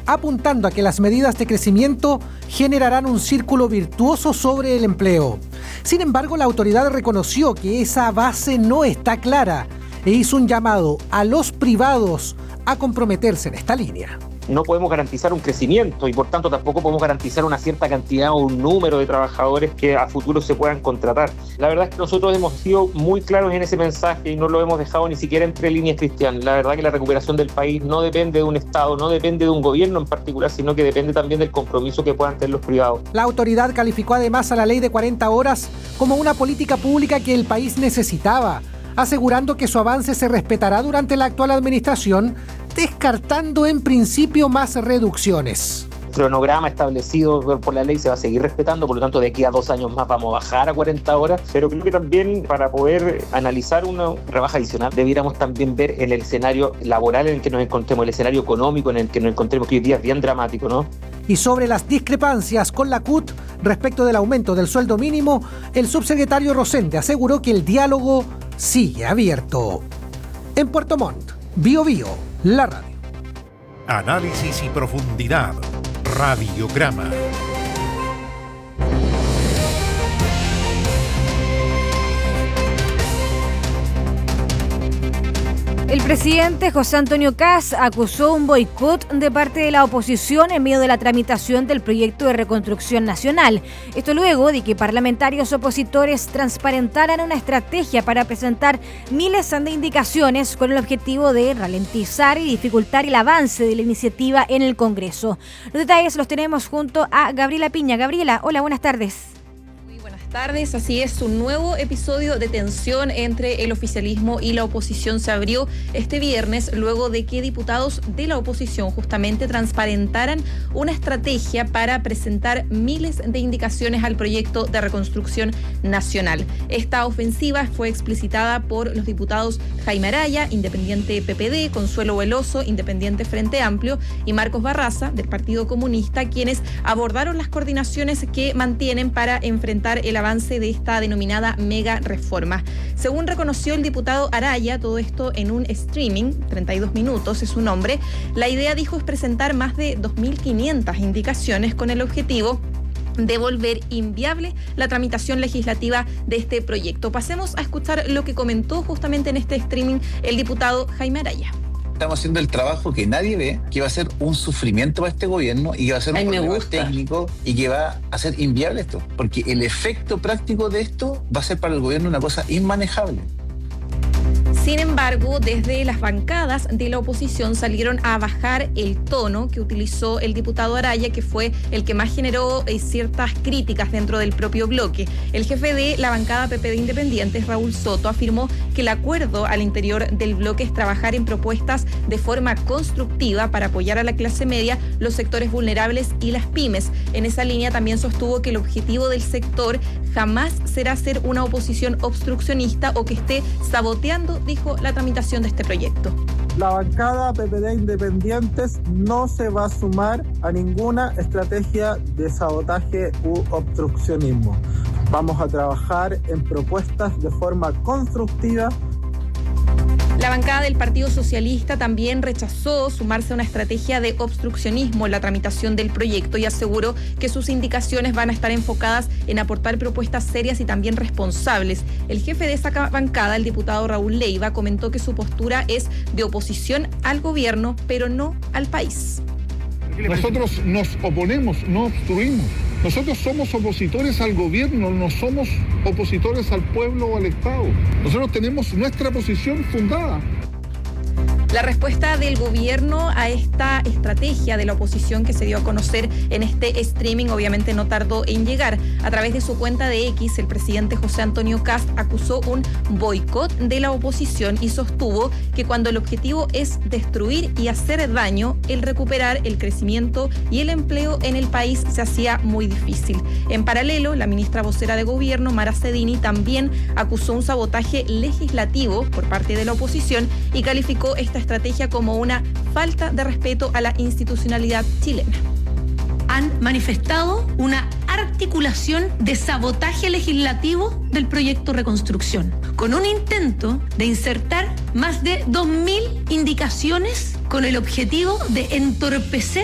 apuntando a que las medidas de crecimiento generarán un círculo virtuoso sobre el empleo. Sin embargo, la autoridad reconoció que esa base no está clara e hizo un llamado a los privados a comprometerse en esta línea. No podemos garantizar un crecimiento y por tanto tampoco podemos garantizar una cierta cantidad o un número de trabajadores que a futuro se puedan contratar. La verdad es que nosotros hemos sido muy claros en ese mensaje y no lo hemos dejado ni siquiera entre líneas, Cristian. La verdad que la recuperación del país no depende de un Estado, no depende de un gobierno en particular, sino que depende también del compromiso que puedan tener los privados. La autoridad calificó además a la ley de 40 horas como una política pública que el país necesitaba, asegurando que su avance se respetará durante la actual administración, descartando en principio más reducciones. El cronograma establecido por la ley se va a seguir respetando, por lo tanto de aquí a 2 años más vamos a bajar a 40 horas, pero creo que también para poder analizar una rebaja adicional debiéramos también ver el escenario laboral en el que nos encontremos, el escenario económico en el que nos encontremos, que hoy día es bien dramático, ¿no? Y sobre las discrepancias con la CUT respecto del aumento del sueldo mínimo, el subsecretario Rosende aseguró que el diálogo sigue abierto. En Puerto Montt, Biobío, la radio. Análisis y profundidad. Radiograma. El presidente José Antonio Kast acusó un boicot de parte de la oposición en medio de la tramitación del proyecto de reconstrucción nacional. Esto luego de que parlamentarios opositores transparentaran una estrategia para presentar miles de indicaciones con el objetivo de ralentizar y dificultar el avance de la iniciativa en el Congreso. Los detalles los tenemos junto a Gabriela Piña. Gabriela, hola, buenas tardes. Tardes, así es, un nuevo episodio de tensión entre el oficialismo y la oposición se abrió este viernes luego de que diputados de la oposición justamente transparentaran una estrategia para presentar miles de indicaciones al proyecto de reconstrucción nacional. Esta ofensiva fue explicitada por los diputados Jaime Araya, independiente PPD, Consuelo Veloso, independiente Frente Amplio, y Marcos Barraza, del Partido Comunista, quienes abordaron las coordinaciones que mantienen para enfrentar el avance de esta denominada mega reforma. Según reconoció el diputado Araya, todo esto en un streaming, 32 minutos es su nombre, la idea, dijo, es presentar más de 2.500 indicaciones con el objetivo de volver inviable la tramitación legislativa de este proyecto. Pasemos a escuchar lo que comentó justamente en este streaming el diputado Jaime Araya. Estamos haciendo el trabajo que nadie ve, que va a ser un sufrimiento para este gobierno y que va a ser un problema técnico y que va a ser inviable esto, porque el efecto práctico de esto va a ser para el gobierno una cosa inmanejable. Sin embargo, desde las bancadas de la oposición salieron a bajar el tono que utilizó el diputado Araya, que fue el que más generó ciertas críticas dentro del propio bloque. El jefe de la bancada PPD Independientes, Raúl Soto, afirmó que el acuerdo al interior del bloque es trabajar en propuestas de forma constructiva para apoyar a la clase media, los sectores vulnerables y las pymes. En esa línea también sostuvo que el objetivo del sector jamás será ser una oposición obstruccionista o que esté saboteando, dijo, la tramitación de este proyecto. La bancada PPD Independientes no se va a sumar a ninguna estrategia de sabotaje u obstruccionismo. Vamos a trabajar en propuestas de forma constructiva. La bancada del Partido Socialista también rechazó sumarse a una estrategia de obstruccionismo en la tramitación del proyecto y aseguró que sus indicaciones van a estar enfocadas en aportar propuestas serias y también responsables. El jefe de esa bancada, el diputado Raúl Leiva, comentó que su postura es de oposición al gobierno, pero no al país. Nosotros nos oponemos, no obstruimos. Nosotros somos opositores al gobierno, no somos opositores al pueblo o al Estado. Nosotros tenemos nuestra posición fundada. La respuesta del gobierno a esta estrategia de la oposición que se dio a conocer en este streaming obviamente no tardó en llegar. A través de su cuenta de X, el presidente José Antonio Kast acusó un boicot de la oposición y sostuvo que cuando el objetivo es destruir y hacer daño, el recuperar el crecimiento y el empleo en el país se hacía muy difícil. En paralelo, la ministra vocera de gobierno, Mara Cedini, también acusó un sabotaje legislativo por parte de la oposición y calificó esta estrategia como una falta de respeto a la institucionalidad chilena. Han manifestado una articulación de sabotaje legislativo del proyecto Reconstrucción, con un intento de insertar más de 2.000 indicaciones con el objetivo de entorpecer